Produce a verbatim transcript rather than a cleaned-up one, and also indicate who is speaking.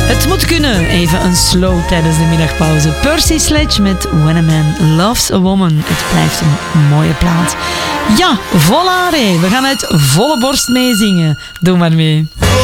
Speaker 1: Het moet kunnen. Even een slow tijdens de middagpauze. Percy Sledge met When a Man Loves a Woman. Het blijft een mooie plaat. Ja, volare. We gaan uit volle borst meezingen. Doe maar mee.